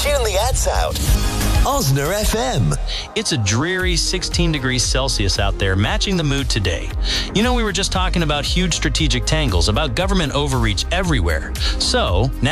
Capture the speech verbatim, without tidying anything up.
Tune the ads out. Osner F M. It's a dreary sixteen degrees Celsius out there, matching the mood today. You know, we were just talking about huge strategic tangles, about government overreach everywhere. So, now